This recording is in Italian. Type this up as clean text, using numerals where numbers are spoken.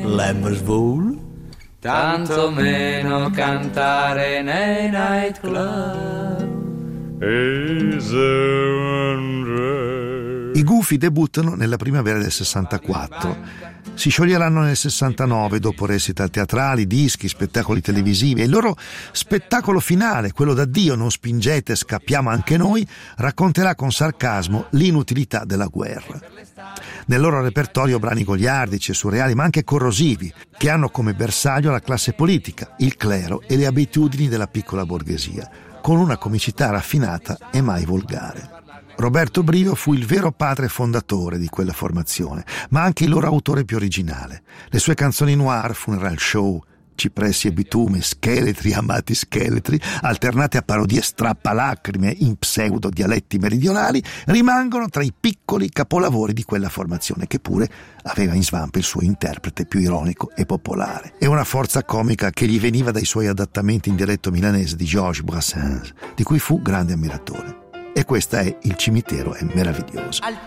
Lemmerswool, tanto meno cantare nei nightclub. I Gufi debuttano nella primavera del 64. Si scioglieranno nel 69 dopo recital teatrali, dischi, spettacoli televisivi, e il loro spettacolo finale, quello d'addio, Non spingete, scappiamo anche noi, racconterà con sarcasmo l'inutilità della guerra. Nel loro repertorio brani goliardici e surreali, ma anche corrosivi, che hanno come bersaglio la classe politica, il clero e le abitudini della piccola borghesia, con una comicità raffinata e mai volgare. Roberto Brio fu il vero padre fondatore di quella formazione, ma anche il loro autore più originale. Le sue canzoni noir, Funeral Show, Cipressi e bitume, Scheletri, amati scheletri, alternate a parodie strappalacrime in pseudo dialetti meridionali, rimangono tra i piccoli capolavori di quella formazione, che pure aveva in svampa il suo interprete più ironico e popolare, e una forza comica che gli veniva dai suoi adattamenti in dialetto milanese di Georges Brassens, di cui fu grande ammiratore. E questa è Il cimitero è meraviglioso.